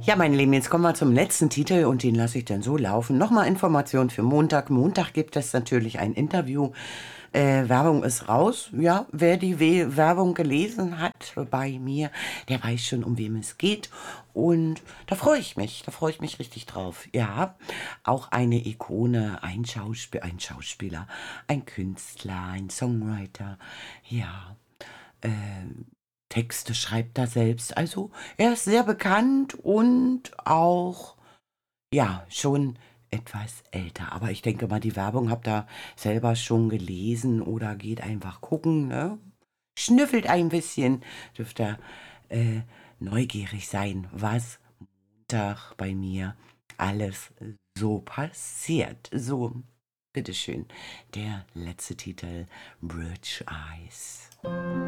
Ja, meine Lieben, jetzt kommen wir zum letzten Titel und den lasse ich dann so laufen. Nochmal Information für Montag. Montag gibt es natürlich ein Interview. Werbung ist raus. Ja, wer die Werbung gelesen hat bei mir, der weiß schon, um wem es geht. Und da freue ich mich. Da freue ich mich richtig drauf. Ja, auch eine Ikone, ein Schauspieler, ein Künstler, ein Songwriter. Ja, Texte schreibt er selbst. Also er ist sehr bekannt und auch, ja, schon etwas älter. Aber ich denke mal, die Werbung habt ihr selber schon gelesen oder geht einfach gucken, ne? Schnüffelt ein bisschen, dürft ihr äh, neugierig sein, was Montag bei mir alles so passiert. So, bitteschön, der letzte Titel, Bridge Eyes.